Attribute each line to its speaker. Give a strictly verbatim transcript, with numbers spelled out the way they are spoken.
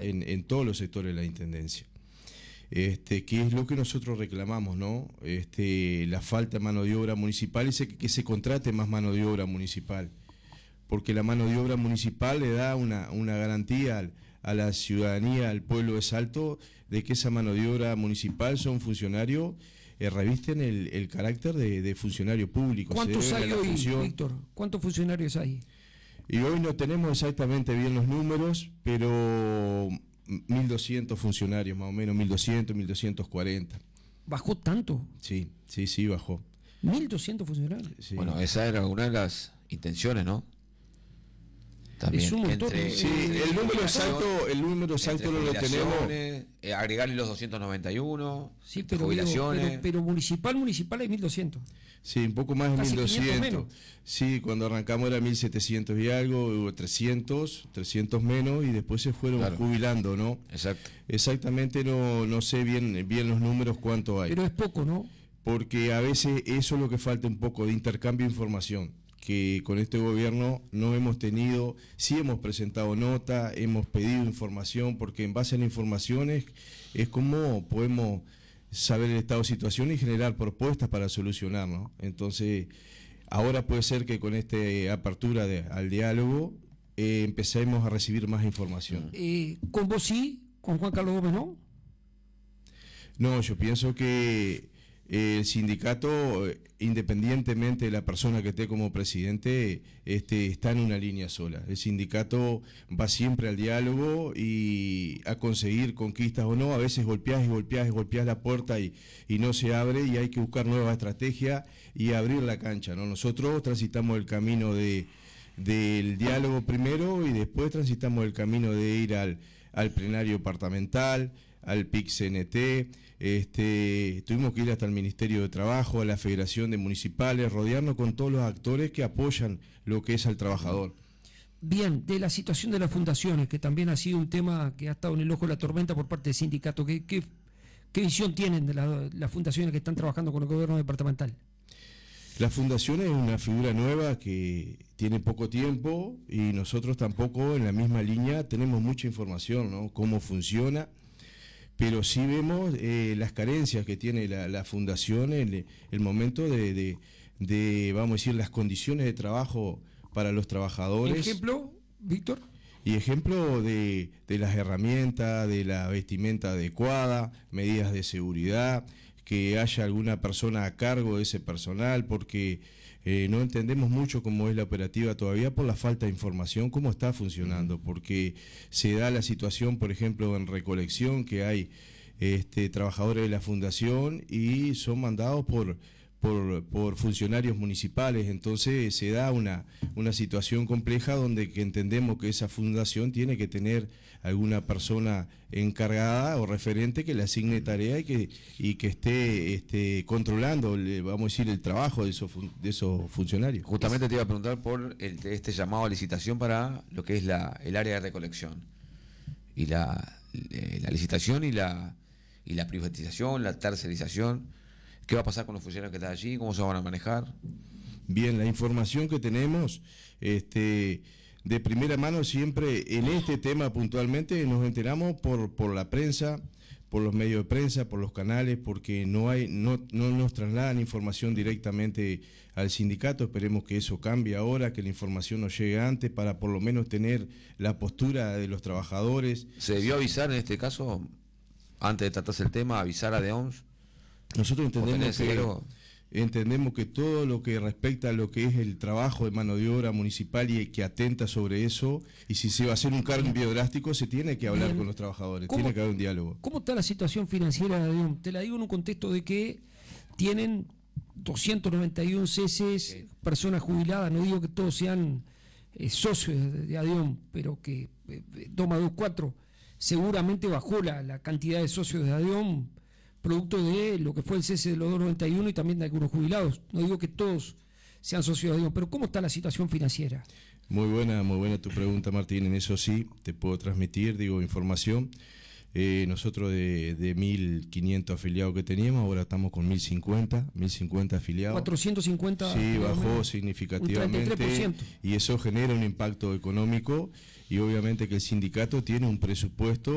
Speaker 1: en, en todos los sectores de la Intendencia. Este, que es lo que nosotros reclamamos, ¿no? Este, la falta de mano de obra municipal y que, que se contrate más mano de obra municipal, porque la mano de obra municipal le da una, una garantía al, a la ciudadanía, al pueblo de Salto, de que esa mano de obra municipal son funcionarios, eh, revisten el, el carácter de, de funcionario público.
Speaker 2: ¿Cuántos hay hoy, Víctor? ¿Cuántos funcionarios hay?
Speaker 1: Y hoy no tenemos exactamente bien los números, pero mil doscientos funcionarios, más o menos, mil doscientos, mil doscientos cuarenta.
Speaker 2: ¿Bajó tanto?
Speaker 1: Sí, sí, sí, bajó.
Speaker 2: mil doscientos funcionarios.
Speaker 3: Sí. Bueno, esa era una de las intenciones, ¿no? También.
Speaker 2: Es un montón.
Speaker 1: Entre, sí, el número exacto, el número exacto no lo tenemos.
Speaker 3: Eh, agregarle los doscientos noventa y uno,
Speaker 2: sí, pero,
Speaker 3: jubilaciones.
Speaker 2: Pero, pero municipal, municipal hay mil doscientos.
Speaker 1: Sí, un poco más de mil doscientos. Sí, cuando arrancamos era mil setecientos y algo, hubo trescientos, trescientos menos y después se fueron claro. jubilando, ¿no?
Speaker 3: Exacto.
Speaker 1: Exactamente no, no sé bien, bien los números cuánto hay.
Speaker 2: Pero es poco, ¿no?
Speaker 1: Porque a veces eso es lo que falta un poco de intercambio de información, que con este gobierno no hemos tenido, sí hemos presentado nota, hemos pedido información, porque en base a las informaciones es como podemos saber el estado de situación y generar propuestas para solucionar, ¿no? Entonces, ahora puede ser que con esta apertura de, al diálogo eh, empecemos a recibir más información.
Speaker 2: Eh, ¿Con vos sí? ¿Con Juan Carlos Gómez no?
Speaker 1: No, yo pienso que el sindicato, independientemente de la persona que esté como presidente, este, está en una línea sola. El sindicato va siempre al diálogo y a conseguir conquistas o no. A veces golpeás y golpeás y golpeás la puerta y, y no se abre y hay que buscar nuevas estrategias y abrir la cancha, ¿no? Nosotros transitamos el camino de, del diálogo primero y después transitamos el camino de ir al, al plenario departamental, al P I C C N T, este, tuvimos que ir hasta el Ministerio de Trabajo, a la Federación de Municipales, rodearnos con todos los actores que apoyan lo que es al trabajador.
Speaker 2: Bien, de la situación de las fundaciones, que también ha sido un tema que ha estado en el ojo de la tormenta por parte del sindicato, ¿qué, qué, qué visión tienen de la, las fundaciones que están trabajando con el gobierno departamental?
Speaker 1: La fundación es una figura nueva que tiene poco tiempo y nosotros tampoco en la misma línea tenemos mucha información, ¿no? Cómo funciona. Pero sí vemos eh, las carencias que tiene la, la fundación en el, el momento de, de, de, vamos a decir, las condiciones de trabajo para los trabajadores.
Speaker 2: ¿Ejemplo, Víctor?
Speaker 1: Y ejemplo de, de las herramientas, de la vestimenta adecuada, medidas de seguridad, que haya alguna persona a cargo de ese personal, porque eh, no entendemos mucho cómo es la operativa todavía por la falta de información, cómo está funcionando, porque se da la situación, por ejemplo, en recolección, que hay este, trabajadores de la fundación y son mandados por... Por, por funcionarios municipales, entonces se da una, una situación compleja donde que entendemos que esa fundación tiene que tener alguna persona encargada o referente que le asigne tarea y que, y que esté este, controlando, vamos a decir, el trabajo de esos, de esos funcionarios.
Speaker 3: Justamente te iba a preguntar por el, este llamado a licitación para lo que es la, el área de recolección y la, la licitación y la, y la privatización, la tercerización. ¿Qué va a pasar con los funcionarios que están allí? ¿Cómo se van a manejar?
Speaker 1: Bien, la información que tenemos, este, de primera mano siempre en este tema puntualmente nos enteramos por, por la prensa, por los medios de prensa, por los canales, porque no hay, no, no nos trasladan información directamente al sindicato. Esperemos que eso cambie ahora, que la información nos llegue antes para por lo menos tener la postura de los trabajadores.
Speaker 3: ¿Se debió avisar en este caso, antes de tratarse el tema, avisar a D E O M S?
Speaker 1: Nosotros entendemos que, entendemos que todo lo que respecta a lo que es el trabajo de mano de obra municipal y que atenta sobre eso, y si se va a hacer un cambio drástico, se tiene que hablar Bien. con los trabajadores, tiene que haber un diálogo.
Speaker 2: ¿Cómo está la situación financiera de D E O M S? Te la digo en un contexto de que tienen doscientos noventa y uno ceses, sí. personas jubiladas, no digo que todos sean eh, socios de, de A D E O M S, pero que eh, dos más dos, cuatro, seguramente bajó la, la cantidad de socios de A D E O M S, producto de lo que fue el cese de los doscientos noventa y uno y también de algunos jubilados. No digo que todos sean socios de D E O M S, pero ¿cómo está la situación financiera?
Speaker 1: Muy buena, muy buena tu pregunta, Martín. En eso sí, te puedo transmitir, digo, información. Eh, nosotros de, de mil quinientos afiliados que teníamos, ahora estamos con mil cincuenta, mil cincuenta afiliados.
Speaker 2: cuatrocientos cincuenta.
Speaker 1: Sí, bajó significativamente.
Speaker 2: Un treinta y tres por ciento.
Speaker 1: Y eso genera un impacto económico y obviamente que el sindicato tiene un presupuesto